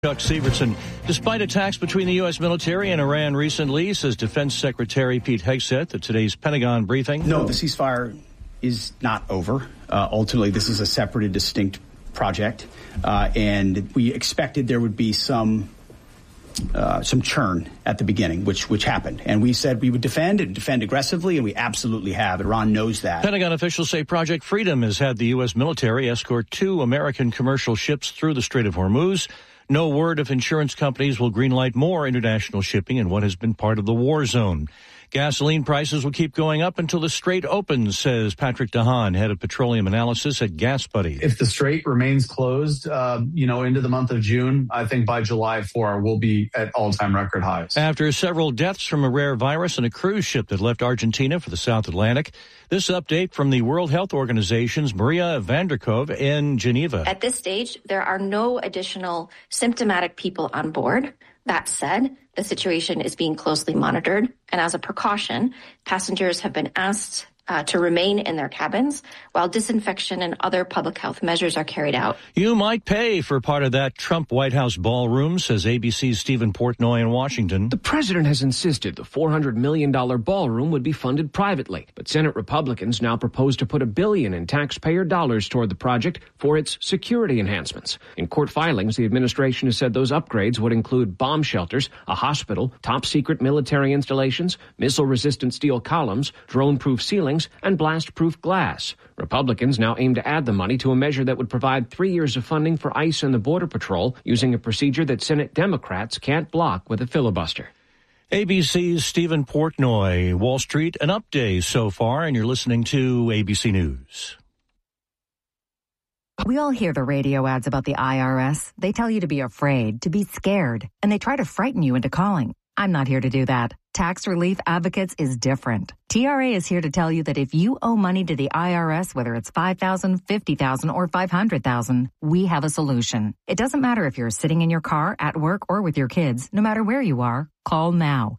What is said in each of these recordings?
Chuck Severson. Despite attacks between the U.S. military and Iran recently, says Defense Secretary Pete Hegseth at today's Pentagon briefing. No, the ceasefire is not over. Ultimately, this is a separate and distinct project, and we expected there would be some churn at the beginning, which happened. And we said we would defend aggressively, and we absolutely have. Iran knows that. Pentagon officials say Project Freedom has had the U.S. military escort 2 American commercial ships through the Strait of Hormuz. No word if insurance companies will greenlight more international shipping in what has been part of the war zone. Gasoline prices will keep going up until the Strait opens, says Patrick DeHaan, head of petroleum analysis at GasBuddy. If the Strait remains closed, into the month of June, I think by July 4, we'll be at all-time record highs. After several deaths from a rare virus on a cruise ship that left Argentina for the South Atlantic, this update from the World Health Organization's Maria Vanderkove in Geneva. At this stage, there are no additional symptomatic people on board. That said, the situation is being closely monitored, and as a precaution, passengers have been asked to remain in their cabins while disinfection and other public health measures are carried out. You might pay for part of that Trump White House ballroom, says ABC's Stephen Portnoy in Washington. The president has insisted the $400 million ballroom would be funded privately, but Senate Republicans now propose to put $1 billion in taxpayer dollars toward the project for its security enhancements. In court filings, the administration has said those upgrades would include bomb shelters, a hospital, top-secret military installations, missile-resistant steel columns, drone-proof ceilings, and blast-proof glass. Republicans now aim to add the money to a measure that would provide 3 years of funding for ICE and the Border Patrol using a procedure that Senate Democrats can't block with a filibuster. ABC's Stephen Portnoy, Wall Street, an up day so far, and you're listening to ABC News. We all hear the radio ads about the IRS. They tell you to be afraid, to be scared, and they try to frighten you into calling. I'm not here to do that. Tax Relief Advocates is different. TRA is here to tell you that if you owe money to the IRS, whether it's $5,000, $50,000, or $500,000, we have a solution. It doesn't matter if you're sitting in your car, at work, or with your kids. No matter where you are, call now.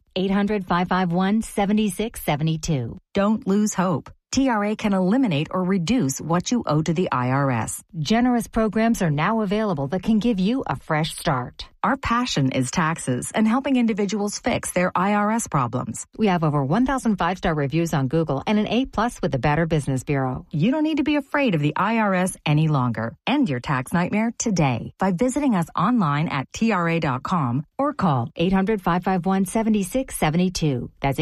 800-551-7672. Don't lose hope. TRA can eliminate or reduce what you owe to the IRS. Generous programs are now available that can give you a fresh start. Our passion is taxes and helping individuals fix their IRS problems. We have over 1,000 5-star reviews on Google and an A+ with the Better Business Bureau. You don't need to be afraid of the IRS any longer. End your tax nightmare today by visiting us online at TRA.com or call 800-551-7672. That's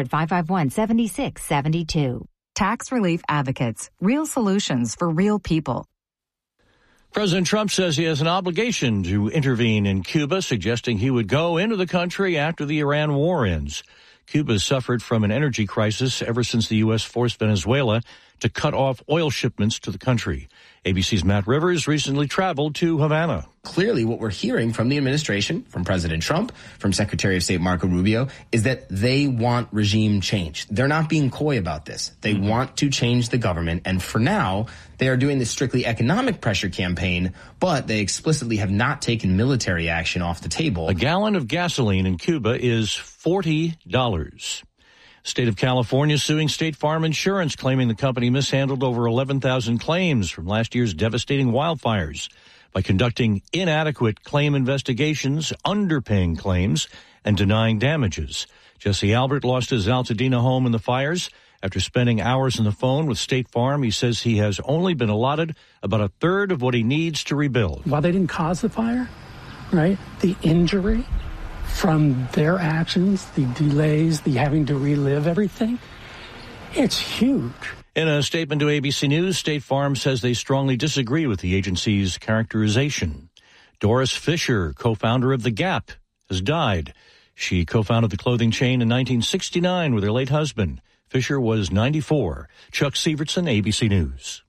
800-551-7672. Tax Relief Advocates. Real solutions for real people. President Trump says he has an obligation to intervene in Cuba, suggesting he would go into the country after the Iran war ends. Cuba has suffered from an energy crisis ever since the U.S. forced Venezuela to cut off oil shipments to the country. ABC's Matt Rivers recently traveled to Havana. Clearly, what we're hearing from the administration, from President Trump, from Secretary of State Marco Rubio, is that they want regime change. They're not being coy about this. They want to change the government, and for now, they are doing this strictly economic pressure campaign, but they explicitly have not taken military action off the table. A gallon of gasoline in Cuba is $40. State of California suing State Farm Insurance, claiming the company mishandled over 11,000 claims from last year's devastating wildfires by conducting inadequate claim investigations, underpaying claims, and denying damages. Jesse Albert lost his Altadena home in the fires. After spending hours on the phone with State Farm, he says he has only been allotted about a third of what he needs to rebuild. While they didn't cause the fire, right, the injury from their actions, the delays, the having to relive everything, it's huge. In a statement to ABC News, State Farm says they strongly disagree with the agency's characterization. Doris Fisher, co-founder of The Gap, has died. She co-founded the clothing chain in 1969 with her late husband. Fisher was 94. Chuck Severson, ABC News.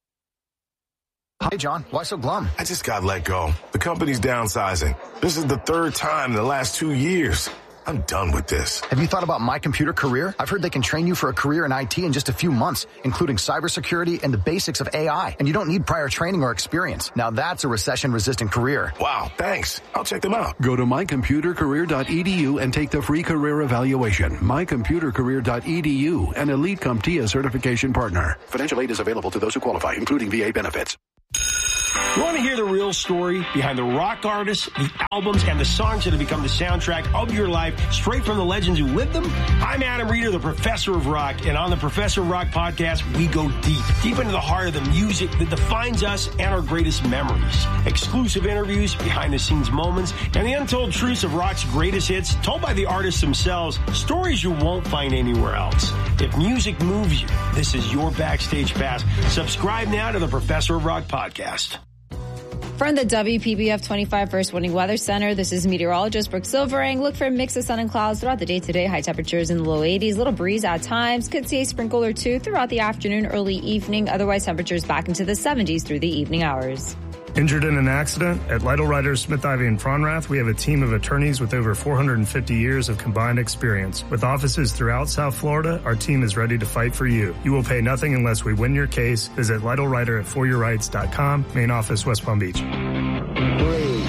Hey, John, why so glum? I just got let go. The company's downsizing. This is the third time in the last 2 years. I'm done with this. Have you thought about My Computer Career? I've heard they can train you for a career in IT in just a few months, including cybersecurity and the basics of AI. And you don't need prior training or experience. Now that's a recession-resistant career. Wow, thanks. I'll check them out. Go to mycomputercareer.edu and take the free career evaluation. mycomputercareer.edu, an elite CompTIA certification partner. Financial aid is available to those who qualify, including VA benefits. You want to hear the real story behind the rock artists, the albums, and the songs that have become the soundtrack of your life, straight from the legends who lived them? I'm Adam Reeder, the Professor of Rock, and on the Professor of Rock podcast, we go deep into the heart of the music that defines us and our greatest memories. Exclusive interviews, behind-the-scenes moments, and the untold truths of rock's greatest hits, told by the artists themselves, stories you won't find anywhere else. If music moves you, this is your backstage pass. Subscribe now to the Professor of Rock podcast. From the WPBF 25 First Warning Weather Center, this is meteorologist Brooke Silvering. Look for a mix of sun and clouds throughout the day today. High temperatures in the low 80s, little breeze at times. Could see a sprinkle or two throughout the afternoon, early evening. Otherwise, temperatures back into the 70s through the evening hours. Injured in an accident? At Lytle Writers, Smith, Ivy, and Fronrath, we have a team of attorneys with over 450 years of combined experience. With offices throughout South Florida, our team is ready to fight for you. You will pay nothing unless we win your case. Visit Lytle Writer at foryourrights.com. Main office, West Palm Beach. 3, 2,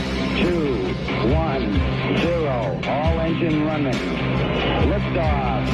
1, 0. All engine running. Liftoff.